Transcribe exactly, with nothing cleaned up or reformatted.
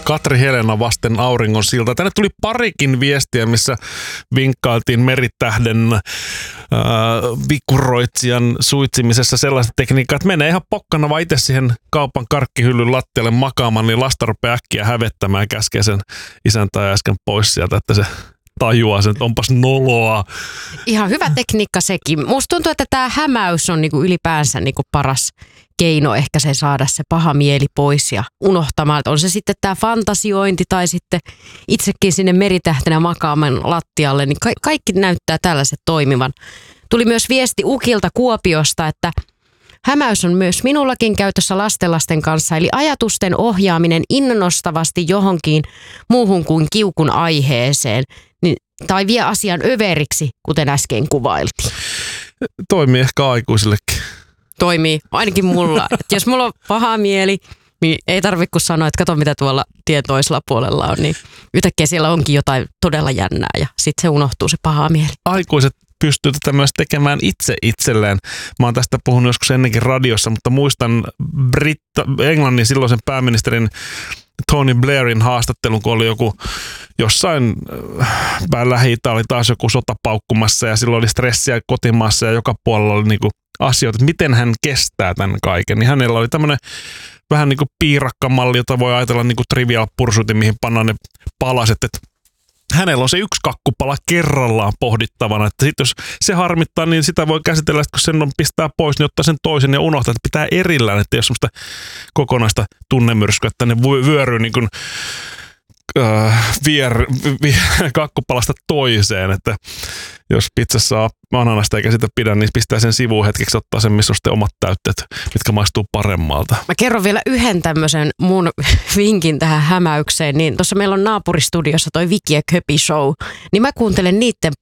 Katri Helena vasten auringon silta. Tänne tuli parikin viestiä, missä vinkkailtiin Meritähden äh, vikuroitsijan suitsimisessa sellaista tekniikkaa, että menee ihan pokkana vaan itse siihen kaupan karkkihyllyn lattialle makaamaan, niin lasta rupeaa äkkiä hävettämään ja käskee sen isäntä ja äsken pois sieltä, että se tajuaa sen, että onpas noloa. Ihan hyvä tekniikka sekin. Musta tuntuu, että tämä hämäys on niinku ylipäänsä niinku paras keino ehkä se saada se paha mieli pois ja unohtamaan. On se sitten tämä fantasiointi tai sitten itsekin sinne meritähtenä makaaman lattialle, niin ka- kaikki näyttää tällaiset toimivan. Tuli myös viesti Ukilta Kuopiosta, että hämäys on myös minullakin käytössä lastenlasten kanssa, eli ajatusten ohjaaminen innostavasti johonkin muuhun kuin kiukun aiheeseen, niin, tai vie asian överiksi, kuten äsken kuvailtiin. Toimii ehkä aikuisillekin. Toimii, ainakin mulla. Että jos mulla on paha mieli, niin ei tarvitse kuin sanoa, että kato mitä tuolla tien toisella puolella on, niin yhtäkkiä siellä onkin jotain todella jännää ja sitten se unohtuu se paha mieli. Aikuiset pystyy tätä myös tekemään itse itselleen. Mä oon tästä puhunut joskus ennenkin radiossa, mutta muistan Britta, Englannin silloisen pääministerin Tony Blairin haastattelun, kun oli joku jossain äh, Lähi-Itä oli taas joku sota paukkumassa ja silloin oli stressiä kotimaassa ja joka puolella oli niinku asioita, että miten hän kestää tämän kaiken. Niin hänellä oli tämmöinen vähän niin kuin piirakkamalli, jota voi ajatella niin kuin trivial pursuitin, mihin pannaan ne palaset, että hänellä on se yksi kakkupala kerrallaan pohdittavana, että sit jos se harmittaa, niin sitä voi käsitellä, että kun sen on pistää pois, niin ottaa sen toisen ja unohtaa, että pitää erillään, että ei ole semmoista kokonaista tunnemyrskyä, että ne vyöryy niin kuin äh, vier, vier, kakkupalasta toiseen, että jos pizzassa on ananasta eikä sitä pidä, niin pistää sen sivuun hetkeksi, ottaa sen, missä on sitten omat täytteet, mitkä maistuu paremmalta. Mä kerron vielä yhden tämmöisen mun vinkin tähän hämäykseen, niin tuossa meillä on naapuristudiossa toi Viki ja Köpi show, niin mä kuuntelen niiden